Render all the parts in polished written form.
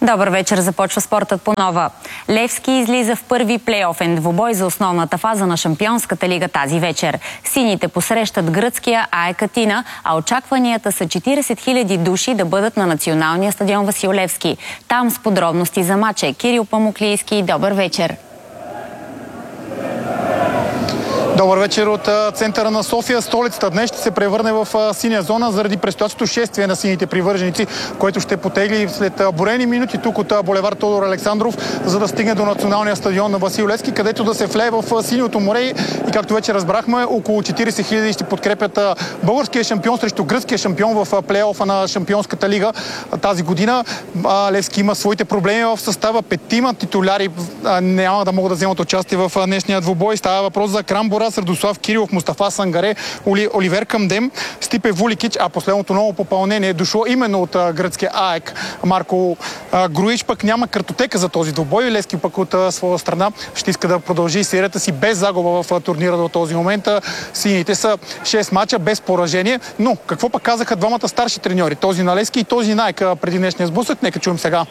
Добър вечер, започва спортът по нова. Левски излиза в първи плейофен двубой за основната фаза на Шампионската лига тази вечер. Сините посрещат гръцкия АЕК Атина, а очакванията са 40 000 души да бъдат на националния стадион Васил Левски. Там с подробности за мача Кирил Памуклийски. Добър вечер. Добър вечер от центъра на София. Столицата днес ще се превърне в синя зона заради предстоящото шествие на сините привърженици, което ще потегли след борени минути тук от булевард Тодор Александров, за да стигне до националния стадион на Васил Левски, където да се влее в синьото море. И както вече разбрахме, около 40 000 ще подкрепят българския шампион срещу гръцкия шампион в плейофа на Шампионската лига тази година. Левски има своите проблеми в състава. 5 титуляри няма да могат да вземат участие в днешния двубой. Става въпрос за Крамбора, Радослав Кирилов, Мустафа Сангаре, Оливер Камдем, Стипе Вуликич, а последното ново попълнение е дошло именно от гръцкия АЕК Марко Груич. Пък няма картотека за този двубой. Левски пък от своя страна ще иска да продължи серията си без загуба в турнира до този момент. Сините са 6 мача без поражение. Но какво пък казаха двамата старши треньори? Този на Левски и този на АЕК преди днешния сблъсък? Нека чуем сега.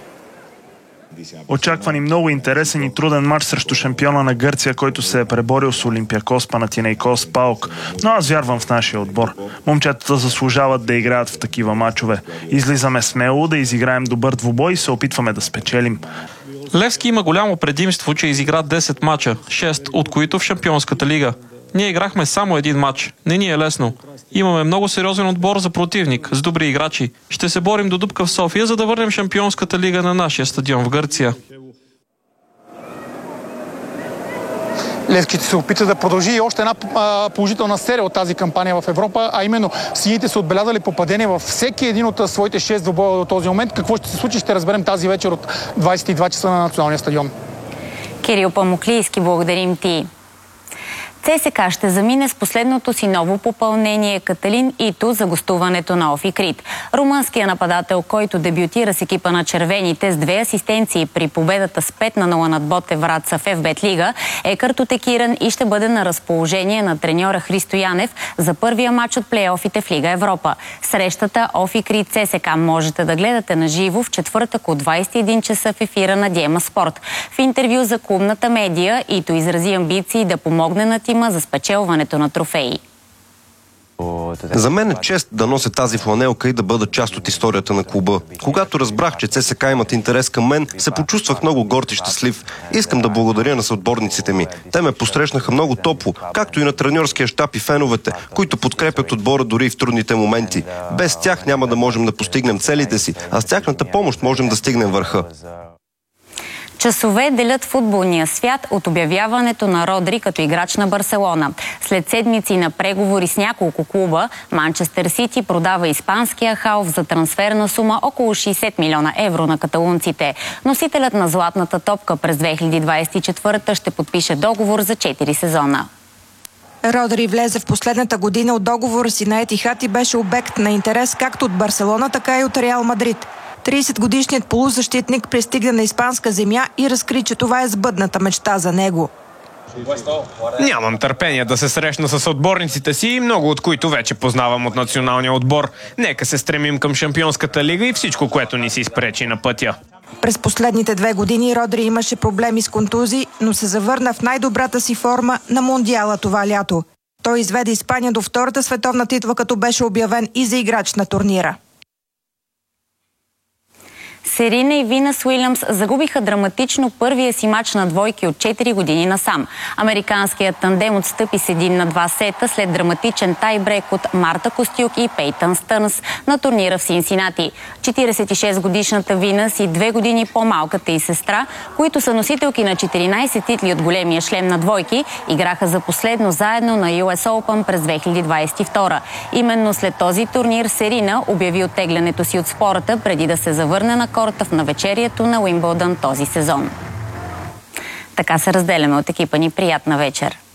Очаква ни много интересен и труден матч срещу шампиона на Гърция, който се е преборил с Олимпиакос, Панатинейкос, ПАОК. Но аз вярвам в нашия отбор. Момчетата заслужават да играят в такива мачове. Излизаме смело да изиграем добър двубой и се опитваме да спечелим. Левски има голямо предимство, че изигра 10 мача, 6 от които в Шампионската лига. Ние играхме само един матч. Не ни е лесно. Имаме много сериозен отбор за противник, с добри играчи. Ще се борим до дупка в София, за да върнем Шампионската лига на нашия стадион в Гърция. Левски ще се опита да продължи и още една положителна серия от тази кампания в Европа, а именно сините са отбелязали попадение във всеки един от своите 6 двубоя до този момент. Какво ще се случи, ще разберем тази вечер от 22 часа на националния стадион. Кирил Памуклийски, благодарим ти. ЦСКА ще замине с последното си ново попълнение Каталин Ито за гостуването на Офи Крит. Румънският нападател, който дебютира с екипа на червените с 2 асистенции при победата с 5-0 над Ботев Враца в ФБ Лига, е картотекиран и ще бъде на разположение на треньора Христо Янев за първия матч от плейофите в Лига Европа. Срещата Офи Крит ЦСКА можете да гледате на живо в четвъртък от 21 часа в ефира на Диема Спорт. В интервю за клубната медия Ито изрази амбиции да помогне на тима за спечелването на трофеи. За мен е чест да нося тази фланелка и да бъда част от историята на клуба. Когато разбрах, че ЦСКА имат интерес към мен, се почувствах много горд и щастлив. Искам да благодаря на съотборниците ми. Те ме посрещнаха много топло, както и на треньорския щаб и феновете, които подкрепят отбора дори и в трудните моменти. Без тях няма да можем да постигнем целите си, а с тяхната помощ можем да стигнем върха. Часове делят футболния свят от обявяването на Родри като играч на Барселона. След седмици на преговори с няколко клуба, Манчестър Сити продава испанския халф за трансферна сума около 60 милиона евро на каталунците. Носителят на златната топка през 2024 ще подпише договор за 4 сезона. Родри влезе в последната година от договора си на Етихад и беше обект на интерес както от Барселона, така и от Реал Мадрид. 30-годишният полузащитник пристигна на испанска земя и разкри, че това е сбъдната мечта за него. Нямам търпение да се срещна с отборниците си, много от които вече познавам от националния отбор. Нека се стремим към Шампионската лига и всичко, което ни се изпречи на пътя. През последните 2 години Родри имаше проблеми с контузии, но се завърна в най-добрата си форма на Мондиала това лято. Той изведе Испания до втората световна титла, като беше обявен и за играч на турнира. Серина и Винас Уилямс загубиха драматично първия си мач на двойки от 4 години насам. Американският тандем отстъпи с 1-2 сета след драматичен тайбрек от Марта Костюк и Пейтън Стърнс на турнира в Синсинати. 46-годишната Винас и 2 години по-малката й сестра, които са носителки на 14 титли от големия шлем на двойки, играха за последно заедно на US Open през 2022. Именно след този турнир Серина обяви оттеглянето си от спорта преди да се завърне на корта в навечерието на Уимбълдън този сезон. Така се разделяме от екипа ни. Приятна вечер!